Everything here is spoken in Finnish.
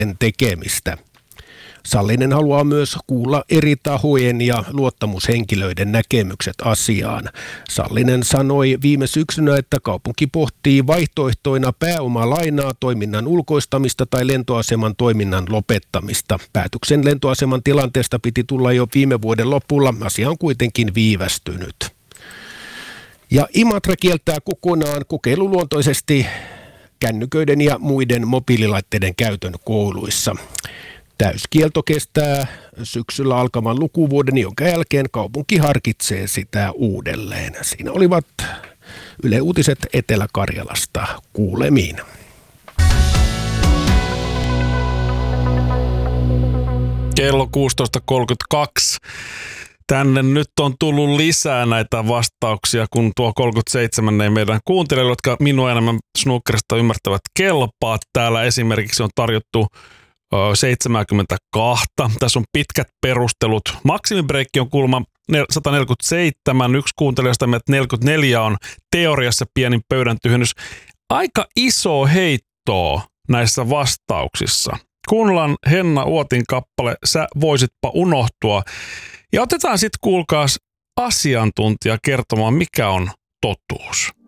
tekemistä. Sallinen haluaa myös kuulla eri tahojen ja luottamushenkilöiden näkemykset asiaan. Sallinen sanoi viime syksynä, että kaupunki pohtii vaihtoehtoina pääomalainaa, toiminnan ulkoistamista tai lentoaseman toiminnan lopettamista. Päätöksen lentoaseman tilanteesta piti tulla jo viime vuoden lopulla. Asia on kuitenkin viivästynyt. Ja Imatra kieltää kokonaan kokeiluluontoisesti kännyköiden ja muiden mobiililaitteiden käytön kouluissa. Täyskielto kestää syksyllä alkavan lukuvuoden, jonka jälkeen kaupunki harkitsee sitä uudelleen. Siinä olivat Yle Uutiset Etelä-Karjalasta. Kuulemiin. Kello 16.32. Tänne nyt on tullut lisää näitä vastauksia, kun tuo 37 ei meidän kuuntelijoille, jotka minua enemmän snookerista ymmärtävät kelpaa. Täällä esimerkiksi on tarjottu 72. Tässä on pitkät perustelut. Maksimibreikki on kuulemma 147. Yksi kuuntelijasta, että 44 on teoriassa pienin pöydän tyhjennys. Aika iso heittoa näissä vastauksissa. Kuunnellaan Henna Uotin kappale Sä voisitpa unohtua. Ja otetaan sitten kuulkaas asiantuntija kertomaan, mikä on totuus.